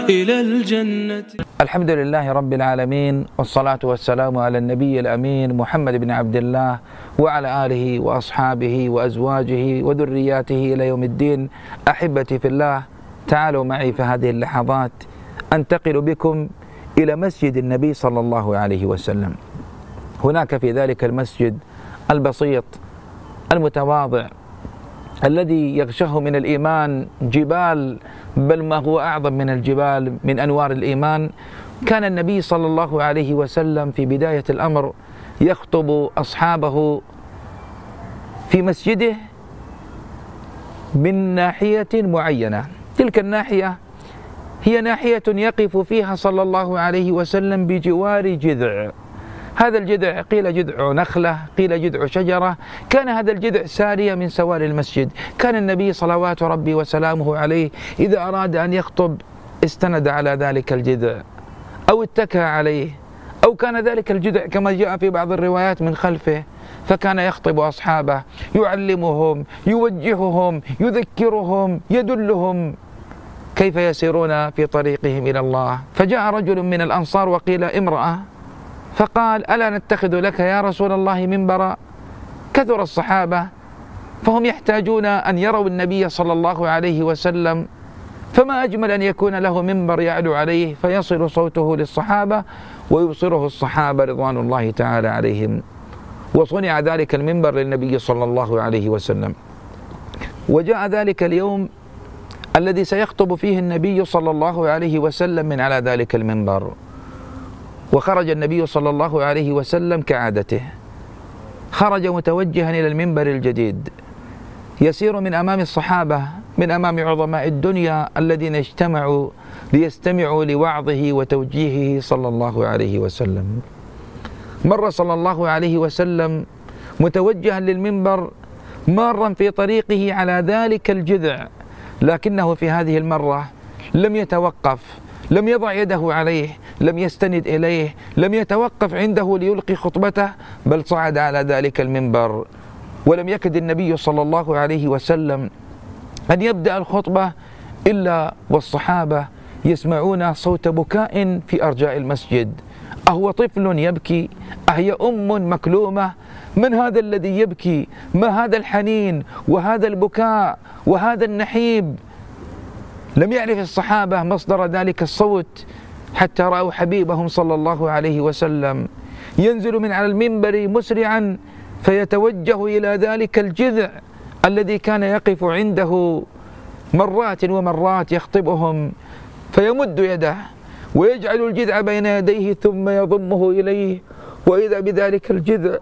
إلى الجنة. الحمد لله رب العالمين، والصلاة والسلام على النبي الأمين محمد بن عبد الله وعلى آله وأصحابه وأزواجه وذرياته إلى يوم الدين. أحبتي في الله، تعالوا معي في هذه اللحظات أنتقل بكم إلى مسجد النبي صلى الله عليه وسلم. هناك في ذلك المسجد البسيط المتواضع الذي يغشه من الإيمان جبال، بل ما هو أعظم من الجبال من أنوار الإيمان. كان النبي صلى الله عليه وسلم في بداية الأمر يخطب أصحابه في مسجده من ناحية معينة. تلك الناحية هي ناحية يقف فيها صلى الله عليه وسلم بجوار جذع. هذا الجذع قيل جذع نخلة، قيل جذع شجرة. كان هذا الجذع سارية من سواري المسجد. كان النبي صلوات ربي وسلامه عليه إذا أراد أن يخطب استند على ذلك الجذع أو اتكى عليه، أو كان ذلك الجذع كما جاء في بعض الروايات من خلفه، فكان يخطب أصحابه، يعلمهم، يوجههم، يذكرهم، يدلهم كيف يسيرون في طريقهم إلى الله. فجاء رجل من الأنصار وقيل امرأة، فقال: ألا نتخذ لك يا رسول الله منبرا؟ كثر الصحابة فهم يحتاجون أن يروا النبي صلى الله عليه وسلم، فما أجمل أن يكون له منبر يعلو عليه فيصل صوته للصحابة ويبصره الصحابة رضوان الله تعالى عليهم. وصنع ذلك المنبر للنبي صلى الله عليه وسلم. وجاء ذلك اليوم الذي سيخطب فيه النبي صلى الله عليه وسلم من على ذلك المنبر، وخرج النبي صلى الله عليه وسلم كعادته، خرج متوجها إلى المنبر الجديد، يسير من أمام الصحابة، من أمام عظماء الدنيا الذين اجتمعوا ليستمعوا لوعظه وتوجيهه صلى الله عليه وسلم. مر صلى الله عليه وسلم متوجها للمنبر مارا في طريقه على ذلك الجذع، لكنه في هذه المرة لم يتوقف، لم يضع يده عليه، لم يستند إليه، لم يتوقف عنده ليلقي خطبته، بل صعد على ذلك المنبر. ولم يكد النبي صلى الله عليه وسلم أن يبدأ الخطبة إلا والصحابة يسمعون صوت بكاء في أرجاء المسجد. أهو طفل يبكي؟ أهي أم مكلومة؟ من هذا الذي يبكي؟ ما هذا الحنين وهذا البكاء وهذا النحيب؟ لم يعرف الصحابة مصدر ذلك الصوت حتى رأوا حبيبهم صلى الله عليه وسلم ينزل من على المنبر مسرعا فيتوجه إلى ذلك الجذع الذي كان يقف عنده مرات ومرات يخطبهم، فيمد يده ويجعل الجذع بين يديه ثم يضمه إليه، وإذا بذلك الجذع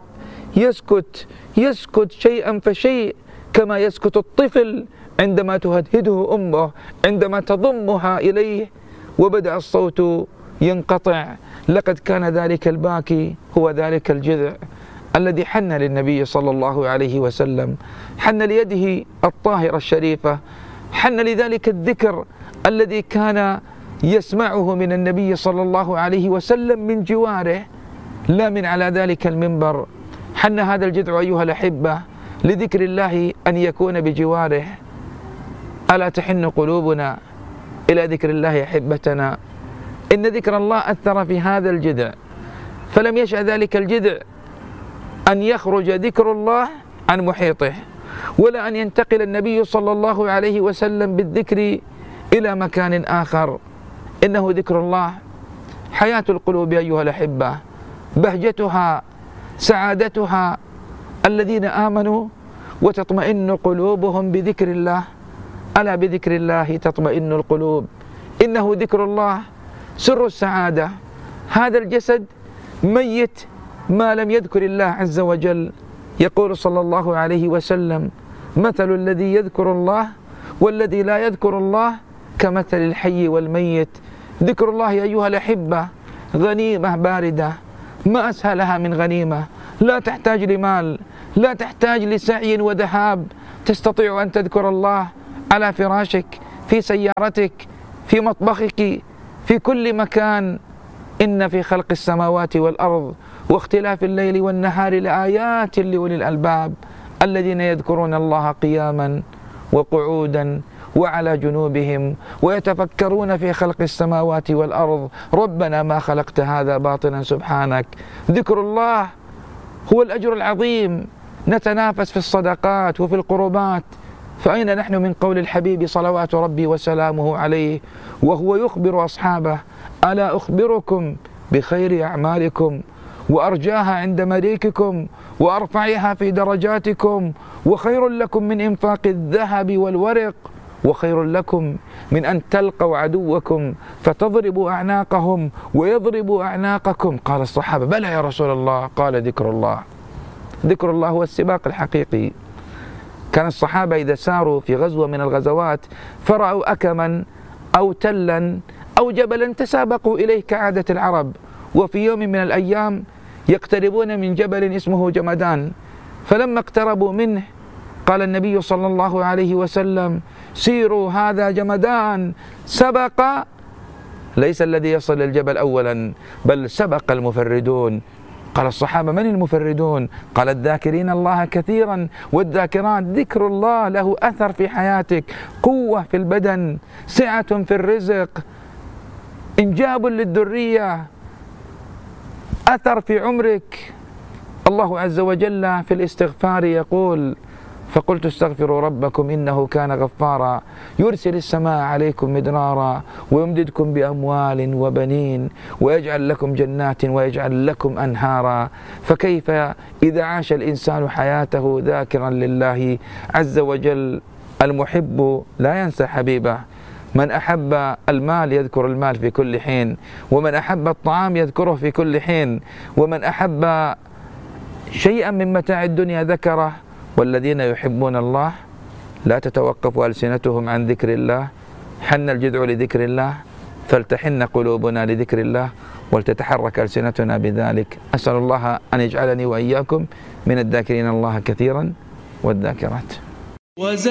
يسكت شيئا فشيء، كما يسكت الطفل عندما تهدهده أمه عندما تضمها إليه. وبدأ الصوت ينقطع. لقد كان ذلك الباكي هو ذلك الجذع الذي حن للنبي صلى الله عليه وسلم، حن ليده الطاهرة الشريفة، حن لذلك الذكر الذي كان يسمعه من النبي صلى الله عليه وسلم من جواره لا من على ذلك المنبر. حن هذا الجذع أيها الأحبة لذكر الله أن يكون بجواره. ألا تحن قلوبنا إلى ذكر الله أحبتنا؟ إن ذكر الله أثر في هذا الجذع، فلم يشأ ذلك الجذع أن يخرج ذكر الله عن محيطه، ولا أن ينتقل النبي صلى الله عليه وسلم بالذكر إلى مكان آخر. إنه ذكر الله حياة القلوب أيها الأحبة، بهجتها، سعادتها. الذين آمنوا وتطمئن قلوبهم بذكر الله، ألا بذكر الله تطمئن القلوب. إنه ذكر الله سر السعادة. هذا الجسد ميت ما لم يذكر الله عز وجل. يقول صلى الله عليه وسلم: مثل الذي يذكر الله والذي لا يذكر الله كمثل الحي والميت. ذكر الله أيها الأحبة غنيمة باردة، ما أسهلها من غنيمة. لا تحتاج لمال، لا تحتاج لسعي وذهاب، تستطيع أن تذكر الله على فراشك، في سيارتك، في مطبخك، في كل مكان. إن في خلق السماوات والأرض واختلاف الليل والنهار لآيات لأولي الألباب الذين يذكرون الله قياما وقعودا وعلى جنوبهم ويتفكرون في خلق السماوات والأرض ربنا ما خلقت هذا باطلا سبحانك. ذكر الله هو الأجر العظيم. نتنافس في الصدقات وفي القربات، فأين نحن من قول الحبيب صلوات ربي وسلامه عليه وهو يخبر أصحابه: ألا أخبركم بخير أعمالكم وأرجاها عند مليككم وأرفعها في درجاتكم، وخير لكم من إنفاق الذهب والورق، وخير لكم من أن تلقوا عدوكم فتضربوا أعناقهم ويضربوا أعناقكم. قال الصحابة: بلى يا رسول الله. قال: ذكر الله. ذكر الله هو السباق الحقيقي. كان الصحابة إذا ساروا في غزوة من الغزوات فرأوا أكما أو تلا أو جبلا تسابقوا إليه كعادة العرب، وفي يوم من الأيام يقتربون من جبل اسمه جمدان، فلما اقتربوا منه قال النبي صلى الله عليه وسلم: سيروا هذا جمدان سبق، ليس الذي يصل الجبل أولا بل سبق المفردون. قال الصحابة: من المفردون؟ قال: الذاكرين الله كثيرا والذاكرات. ذكر الله له أثر في حياتك، قوة في البدن، سعة في الرزق، إنجاب للذرية، أثر في عمرك. الله عز وجل في الاستغفار يقول: فقلت استغفروا ربكم إنه كان غفارا يرسل السماء عليكم مدرارا ويمددكم بأموال وبنين ويجعل لكم جنات ويجعل لكم أنهارا. فكيف إذا عاش الإنسان حياته ذاكرا لله عز وجل؟ المحب لا ينسى حبيبه. من أحب المال يذكر المال في كل حين، ومن أحب الطعام يذكره في كل حين، ومن أحب شيئا من متاع الدنيا ذكره. والذين يحبون الله لا تتوقف ألسنتهم عن ذكر الله. حن الجذع لذكر الله، فلتحن قلوبنا لذكر الله، ولتتحرك ألسنتنا بذلك. أسأل الله أن يجعلني وإياكم من الذاكرين الله كثيرا والذاكرات.